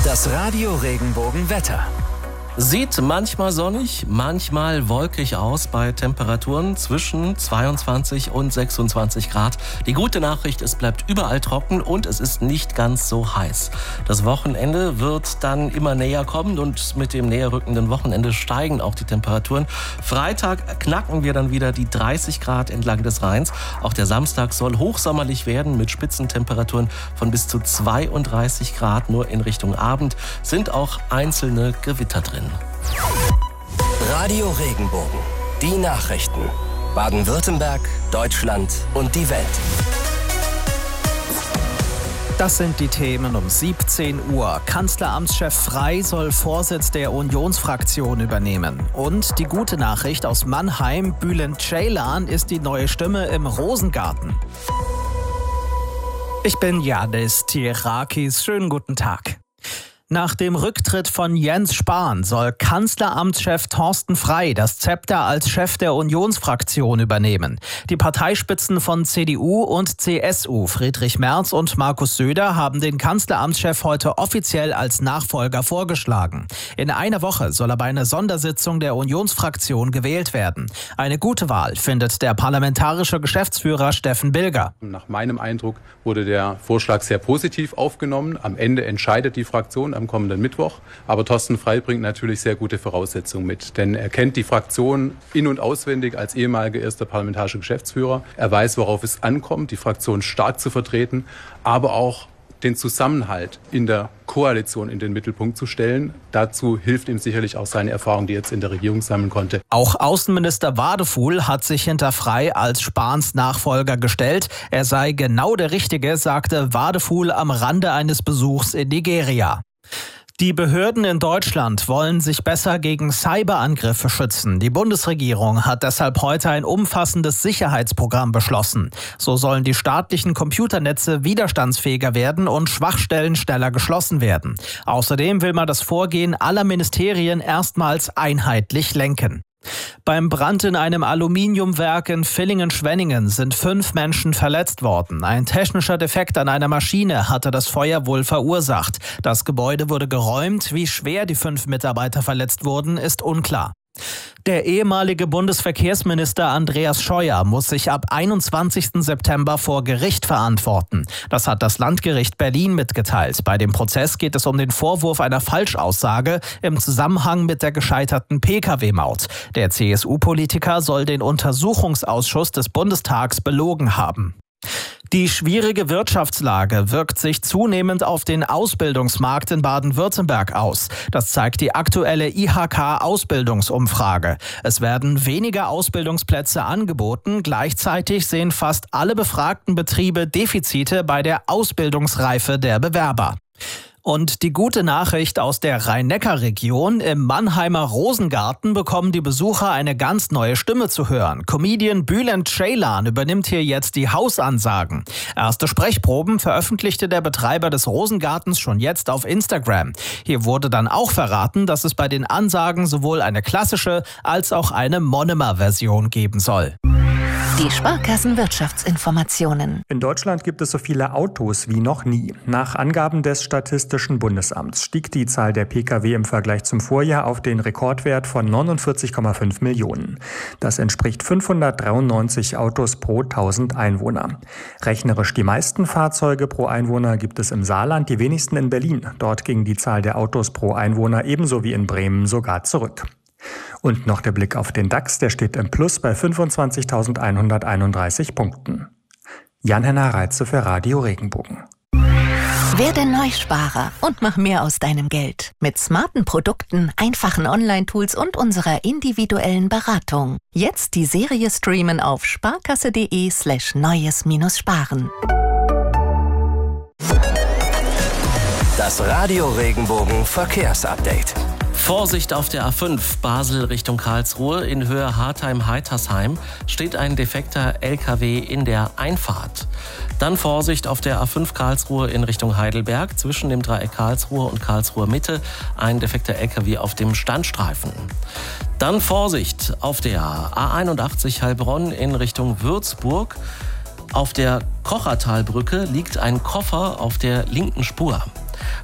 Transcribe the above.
Das Radio Regenbogen Wetter. Sieht manchmal sonnig, manchmal wolkig aus bei Temperaturen zwischen 22 und 26 Grad. Die gute Nachricht, es bleibt überall trocken und es ist nicht ganz so heiß. Das Wochenende wird dann immer näher kommen und mit dem näher rückenden Wochenende steigen auch die Temperaturen. Freitag knacken wir dann wieder die 30 Grad entlang des Rheins. Auch der Samstag soll hochsommerlich werden mit Spitzentemperaturen von bis zu 32 Grad. Nur in Richtung Abend sind auch einzelne Gewitter drin. Radio Regenbogen. Die Nachrichten. Baden-Württemberg, Deutschland und die Welt. Das sind die Themen um 17 Uhr. Kanzleramtschef Frey soll Vorsitz der Unionsfraktion übernehmen. Und die gute Nachricht aus Mannheim, Bülent Ceylan ist die neue Stimme im Rosengarten. Ich bin Yannis Tierakis. Schönen guten Tag. Nach dem Rücktritt von Jens Spahn soll Kanzleramtschef Thorsten Frey das Zepter als Chef der Unionsfraktion übernehmen. Die Parteispitzen von CDU und CSU, Friedrich Merz und Markus Söder, haben den Kanzleramtschef heute offiziell als Nachfolger vorgeschlagen. In einer Woche soll aber eine Sondersitzung der Unionsfraktion gewählt werden. Eine gute Wahl findet der parlamentarische Geschäftsführer Steffen Bilger. Nach meinem Eindruck wurde der Vorschlag sehr positiv aufgenommen. Am Ende entscheidet die Fraktion am kommenden Mittwoch. Aber Thorsten Frey bringt natürlich sehr gute Voraussetzungen mit. Denn er kennt die Fraktion in- und auswendig als ehemaliger erster parlamentarischer Geschäftsführer. Er weiß, worauf es ankommt, die Fraktion stark zu vertreten, aber auch den Zusammenhalt in der Koalition in den Mittelpunkt zu stellen. Dazu hilft ihm sicherlich auch seine Erfahrung, die er jetzt in der Regierung sammeln konnte. Auch Außenminister Wadefuhl hat sich hinter Frey als Spahns Nachfolger gestellt. Er sei genau der Richtige, sagte Wadefuhl am Rande eines Besuchs in Nigeria. Die Behörden in Deutschland wollen sich besser gegen Cyberangriffe schützen. Die Bundesregierung hat deshalb heute ein umfassendes Sicherheitsprogramm beschlossen. So sollen die staatlichen Computernetze widerstandsfähiger werden und Schwachstellen schneller geschlossen werden. Außerdem will man das Vorgehen aller Ministerien erstmals einheitlich lenken. Beim Brand in einem Aluminiumwerk in Villingen-Schwenningen sind 5 Menschen verletzt worden. Ein technischer Defekt an einer Maschine hatte das Feuer wohl verursacht. Das Gebäude wurde geräumt. Wie schwer die 5 Mitarbeiter verletzt wurden, ist unklar. Der ehemalige Bundesverkehrsminister Andreas Scheuer muss sich ab 21. September vor Gericht verantworten. Das hat das Landgericht Berlin mitgeteilt. Bei dem Prozess geht es um den Vorwurf einer Falschaussage im Zusammenhang mit der gescheiterten Pkw-Maut. Der CSU-Politiker soll den Untersuchungsausschuss des Bundestags belogen haben. Die schwierige Wirtschaftslage wirkt sich zunehmend auf den Ausbildungsmarkt in Baden-Württemberg aus. Das zeigt die aktuelle IHK-Ausbildungsumfrage. Es werden weniger Ausbildungsplätze angeboten. Gleichzeitig sehen fast alle befragten Betriebe Defizite bei der Ausbildungsreife der Bewerber. Und die gute Nachricht aus der Rhein-Neckar-Region: Im Mannheimer Rosengarten bekommen die Besucher eine ganz neue Stimme zu hören. Comedian Bülent Ceylan übernimmt hier jetzt die Hausansagen. Erste Sprechproben veröffentlichte der Betreiber des Rosengartens schon jetzt auf Instagram. Hier wurde dann auch verraten, dass es bei den Ansagen sowohl eine klassische als auch eine Monomer-Version geben soll. Die Sparkassenwirtschaftsinformationen. In Deutschland gibt es so viele Autos wie noch nie. Nach Angaben des Statistischen Bundesamts stieg die Zahl der Pkw im Vergleich zum Vorjahr auf den Rekordwert von 49,5 Millionen. Das entspricht 593 Autos pro 1000 Einwohner. Rechnerisch die meisten Fahrzeuge pro Einwohner gibt es im Saarland, die wenigsten in Berlin. Dort ging die Zahl der Autos pro Einwohner ebenso wie in Bremen sogar zurück. Und noch der Blick auf den DAX, der steht im Plus bei 25.131 Punkten. Jan-Henner Reitze für Radio Regenbogen. Werde Neusparer und mach mehr aus deinem Geld. Mit smarten Produkten, einfachen Online-Tools und unserer individuellen Beratung. Jetzt die Serie streamen auf sparkasse.de/neues-sparen. Das Radio Regenbogen Verkehrsupdate. Vorsicht auf der A5 Basel Richtung Karlsruhe. In Höhe Hartheim-Heitersheim steht ein defekter LKW in der Einfahrt. Dann Vorsicht auf der A5 Karlsruhe in Richtung Heidelberg. Zwischen dem Dreieck Karlsruhe und Karlsruher Mitte ein defekter LKW auf dem Standstreifen. Dann Vorsicht auf der A81 Heilbronn in Richtung Würzburg. Auf der Kochertalbrücke liegt ein Koffer auf der linken Spur.